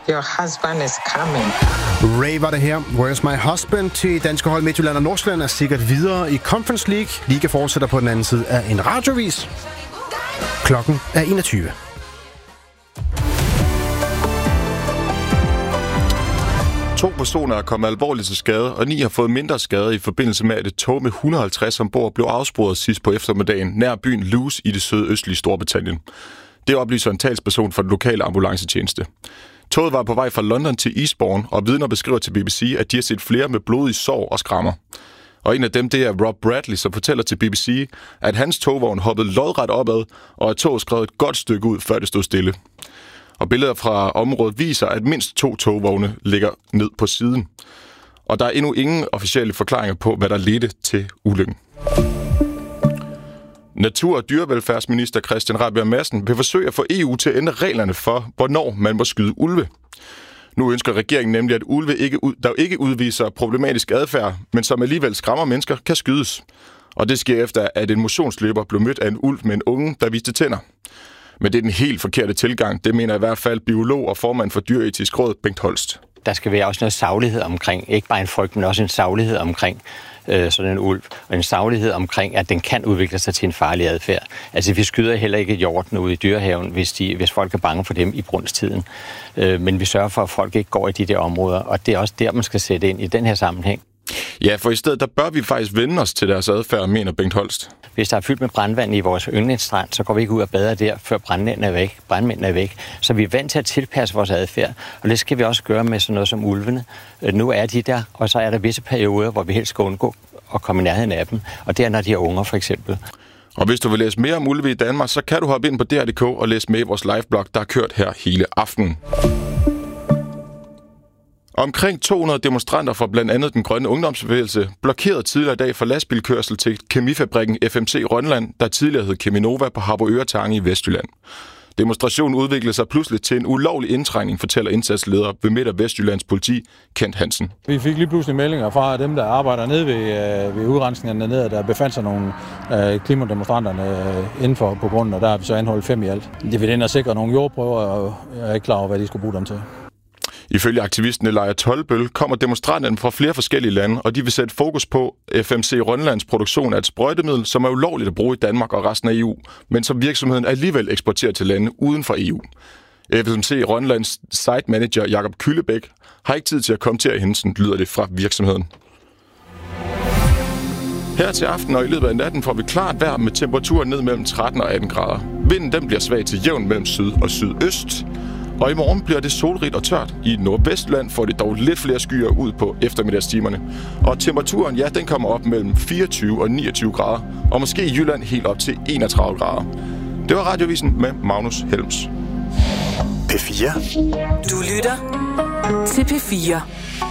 Your husband is coming. Ray var det her. Where's my husband? Til danske hold Midtjylland og Nordsjælland er sikkert videre i Conference League. Liga fortsætter på den anden side af en radiovis. Klokken er 21. To personer er kommet alvorligt til skade, og 9 har fået mindre skade i forbindelse med, at et tog med 150 ombord blev afsporet sidst på eftermiddagen nær byen Lewes i det sydøstlige Storbritannien. Det oplyser en talsperson for den lokale ambulancetjeneste. Toget var på vej fra London til Eastbourne, og vidner beskriver til BBC, at de har set flere med blodige sår og skrammer. Og en af dem, det er Rob Bradley, som fortæller til BBC, at hans togvogn hoppede lodret opad, og at toget skred et godt stykke ud, før det stod stille. Og billeder fra området viser, at mindst 2 togvogne ligger ned på siden. Og der er endnu ingen officielle forklaringer på, hvad der ledte til ulykken. Natur- og dyrevelfærdsminister Christian Rabjerg Madsen vil forsøge at få EU til at ændre reglerne for, hvornår man må skyde ulve. Nu ønsker regeringen nemlig, at ulve, der ikke udviser problematisk adfærd, men som alligevel skræmmer mennesker, kan skydes. Og det sker efter, at en motionsløber blev mødt af en ulv med en unge, der viste tænder. Men det er den helt forkerte tilgang. Det mener i hvert fald biolog og formand for Dyreetisk Råd, Bengt Holst. Der skal være også noget saglighed omkring, ikke bare en frygt, men også en saglighed omkring sådan en ulv, og en saglighed omkring, at den kan udvikle sig til en farlig adfærd. Altså, vi skyder heller ikke hjorten ude i dyrehaven, hvis folk er bange for dem i brunstiden. Men vi sørger for, at folk ikke går i de der områder, og det er også der, man skal sætte ind i den her sammenhæng. Ja, for i stedet der bør vi faktisk vende os til deres adfærd, mener Bengt Holst. Hvis der er fyldt med brandvand i vores yndlingsstrand, så går vi ikke ud og bader der, før brandmændene er væk. Så vi er vant til at tilpasse vores adfærd, og det skal vi også gøre med sådan noget som ulvene. Nu er de der, og så er der visse perioder, hvor vi helst skal undgå at komme i nærheden af dem, og det er, når de er unger for eksempel. Og hvis du vil læse mere om ulve i Danmark, så kan du hoppe ind på DR.dk og læse med i vores liveblog, der er kørt her hele aftenen. Omkring 200 demonstranter fra blandt andet den grønne ungdomsbevægelse blokerede tidligere i dag for lastbilkørsel til kemifabrikken FMC Rønland, der tidligere hed Cheminova på Harboøre Tange i Vestjylland. Demonstrationen udviklede sig pludselig til en ulovlig indtrængning, fortæller indsatsleder ved Midt- og Vestjyllands politi, Kent Hansen. Vi fik lige pludselig meldinger fra dem, der arbejder nede ved udrensningen dernede, der befandt sig nogle klimademonstranterne indenfor på grunden, og der har vi så anholdt 5 i alt. Det vil ind og sikre nogle jordprøver, og jeg er ikke klar over, hvad de skulle bruge dem til. Ifølge aktivisten Elijah Tolbøl kommer demonstranterne fra flere forskellige lande, og de vil sætte fokus på FMC Rønlands produktion af et sprøjtemiddel, som er ulovligt at bruge i Danmark og resten af EU, men som virksomheden alligevel eksporterer til lande uden for EU. FMC Rønlands site manager Jakob Kyllebæk har ikke tid til at kommentere hændelsen, lyder det fra virksomheden. Her til aften og i løbet af natten får vi klart vejr med temperaturer ned mellem 13 og 18 grader. Vinden den bliver svag til jævn mellem syd og sydøst. Og i morgen bliver det solrigt og tørt. I Nordvestland får det dog lidt flere skyer ud på eftermiddagstimerne. Og temperaturen, ja, den kommer op mellem 24 og 29 grader. Og måske i Jylland helt op til 31 grader. Det var Radiovisen med Magnus Helms. P4. Du lytter til P4.